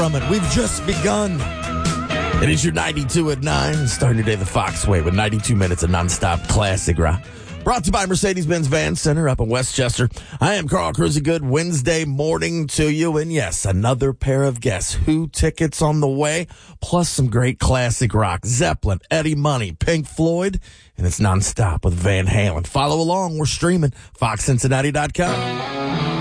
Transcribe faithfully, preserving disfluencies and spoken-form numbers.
from it. We've just begun. It is your ninety-two at nine. Starting your day the Fox way with ninety-two minutes of nonstop classic rock. Brought to you by Mercedes-Benz Van Center up in Westchester. I am Carl Cruzy. Good Wednesday morning to you. And yes, another pair of Guess Who tickets on the way, plus some great classic rock. Zeppelin, Eddie Money, Pink Floyd, and it's nonstop with Van Halen. Follow along. We're streaming fox cincinnati dot com.